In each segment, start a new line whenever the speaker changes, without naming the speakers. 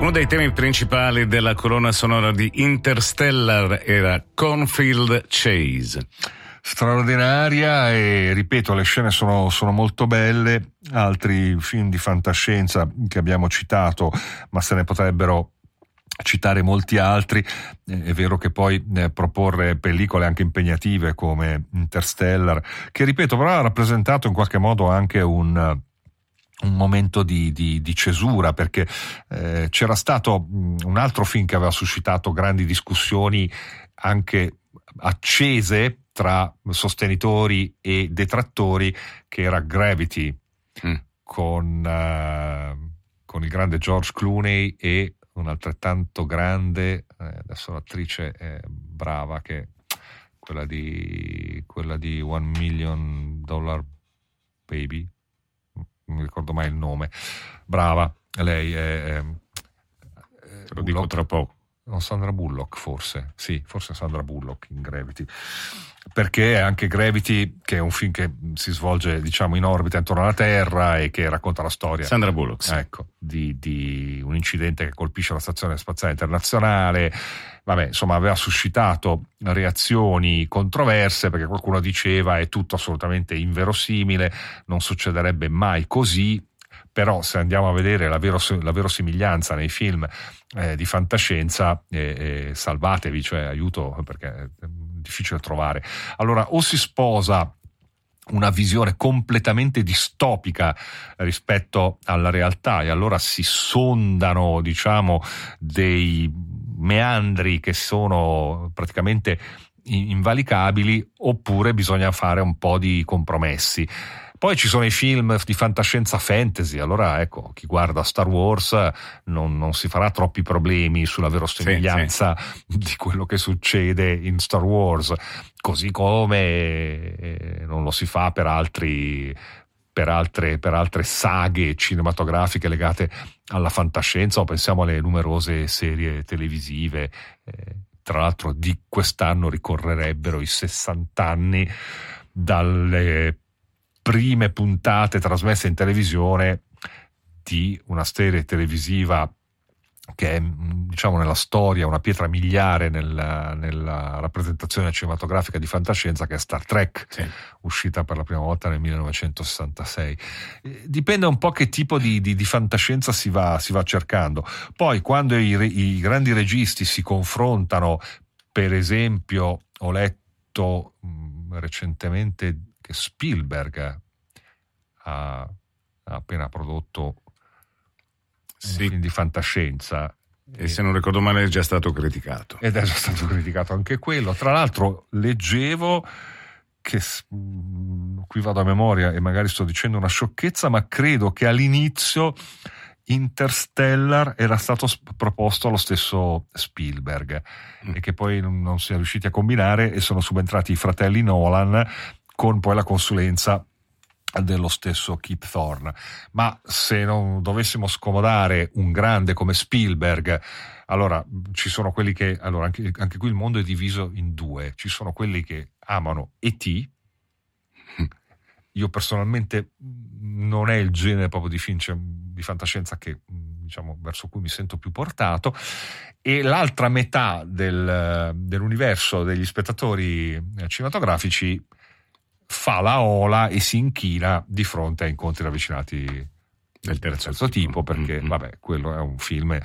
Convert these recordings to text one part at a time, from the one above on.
Uno dei temi principali della colonna sonora di Interstellar era Cornfield Chase.
Straordinaria, e ripeto, le scene sono molto belle. Altri film di fantascienza che abbiamo citato, ma se ne potrebbero citare molti altri. È vero che poi proporre pellicole anche impegnative come Interstellar, che ripeto però ha rappresentato in qualche modo anche un momento di cesura, perché c'era stato un altro film che aveva suscitato grandi discussioni anche accese tra sostenitori e detrattori, che era Gravity, con il grande George Clooney e un altrettanto grande, adesso l'attrice è brava, che quella di $1 Million Baby, non mi ricordo mai il nome, brava, lei è
te lo dico tra poco.
Non Sandra Bullock, forse Sandra Bullock in Gravity, perché anche Gravity, che è un film che si svolge diciamo in orbita intorno alla Terra e che racconta la storia,
Sandra Bullock, sì.
Ecco, di un incidente che colpisce la Stazione Spaziale Internazionale. Vabbè, insomma, aveva suscitato reazioni controverse, perché qualcuno diceva è tutto assolutamente inverosimile, non succederebbe mai così. Però se andiamo a vedere la verosimiglianza nei film di fantascienza, salvatevi, cioè aiuto, perché è difficile trovare. Allora, o si sposa una visione completamente distopica rispetto alla realtà, e allora si sondano, diciamo, dei meandri che sono praticamente invalicabili, oppure bisogna fare un po' di compromessi. Poi ci sono i film di fantascienza fantasy, allora ecco, chi guarda Star Wars non si farà troppi problemi sulla verosimiglianza di quello che succede in Star Wars, così come non lo si fa per altre saghe cinematografiche legate alla fantascienza, o pensiamo alle numerose serie televisive. Tra l'altro di quest'anno ricorrerebbero i 60 anni dalle prime puntate trasmesse in televisione di una serie televisiva che è, diciamo, nella storia una pietra miliare nella rappresentazione cinematografica di fantascienza, che è Star Trek, uscita per la prima volta nel 1966. Dipende un po' che tipo di fantascienza si va cercando. Poi quando i grandi registi si confrontano, per esempio ho letto recentemente che Spielberg ha appena prodotto un film di fantascienza,
e se non ricordo male è già stato criticato.
Ed è già stato criticato anche quello. Tra l'altro leggevo che, qui vado a memoria e magari sto dicendo una sciocchezza, ma credo che all'inizio Interstellar era stato proposto allo stesso Spielberg e che poi non si è riusciti a combinare, e sono subentrati i fratelli Nolan con poi la consulenza dello stesso Kip Thorne. Ma se non dovessimo scomodare un grande come Spielberg, allora ci sono quelli che, allora anche qui il mondo è diviso in due. Ci sono quelli che amano E.T. Io personalmente non è il genere proprio di film di fantascienza che, diciamo, verso cui mi sento più portato, e l'altra metà dell'universo degli spettatori cinematografici fa la ola e si inchina di fronte a Incontri ravvicinati del terzo tipo, perché vabbè, quello è un film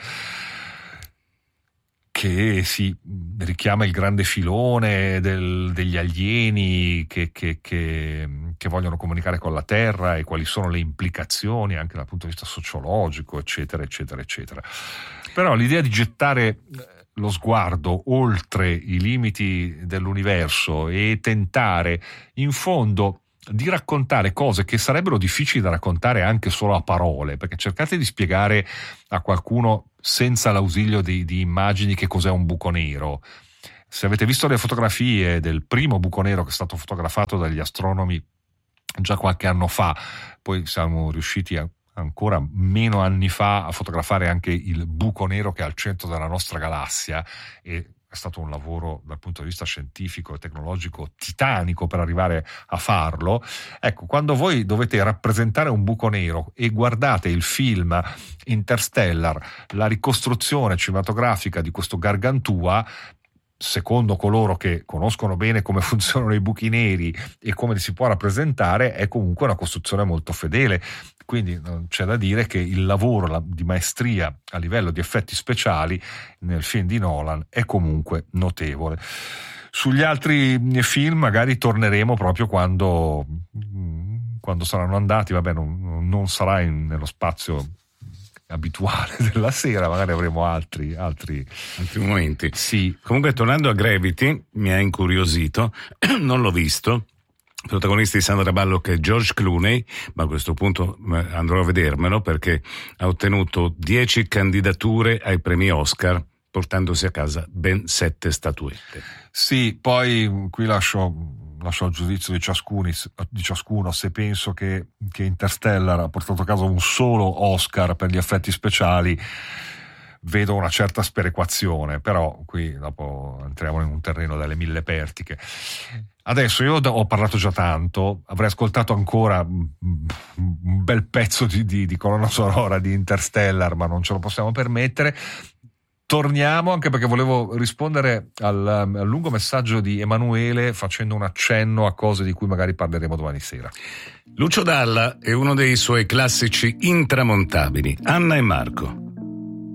che si richiama il grande filone degli alieni che vogliono comunicare con la Terra, e quali sono le implicazioni anche dal punto di vista sociologico, eccetera eccetera eccetera. Però l'idea di gettare lo sguardo oltre i limiti dell'universo e tentare in fondo di raccontare cose che sarebbero difficili da raccontare anche solo a parole, perché cercate di spiegare a qualcuno senza l'ausilio di immagini che cos'è un buco nero. Se avete visto le fotografie del primo buco nero, che è stato fotografato dagli astronomi già qualche anno fa, poi siamo riusciti ancora meno anni fa a fotografare anche il buco nero che è al centro della nostra galassia, e è stato un lavoro dal punto di vista scientifico e tecnologico titanico per arrivare a farlo. Ecco, quando voi dovete rappresentare un buco nero e guardate il film Interstellar, la ricostruzione cinematografica di questo Gargantua, secondo coloro che conoscono bene come funzionano i buchi neri e come li si può rappresentare, è comunque una costruzione molto fedele. Quindi non c'è da dire che il lavoro di maestria a livello di effetti speciali nel film di Nolan è comunque notevole. Sugli altri film magari torneremo proprio quando saranno andati, vabbè, non sarà nello spazio abituale della sera, magari avremo altri
momenti.
Sì.
Comunque, tornando a Gravity, mi ha incuriosito, non l'ho visto. Protagonisti di Sandra Bullock e George Clooney, ma a questo punto andrò a vedermelo perché ha ottenuto 10 candidature ai premi Oscar, portandosi a casa ben 7 statuette.
Sì, poi qui lascio il giudizio di ciascuno. Se penso che Interstellar ha portato a casa un solo Oscar per gli effetti speciali, vedo una certa sperequazione, però qui dopo entriamo in un terreno delle mille pertiche. Adesso io ho parlato già tanto, avrei ascoltato ancora un bel pezzo di colonna sonora di Interstellar, ma non ce lo possiamo permettere. Torniamo, anche perché volevo rispondere al lungo messaggio di Emanuele facendo un accenno a cose di cui magari parleremo domani sera.
Lucio Dalla è uno dei suoi classici intramontabili, Anna e Marco.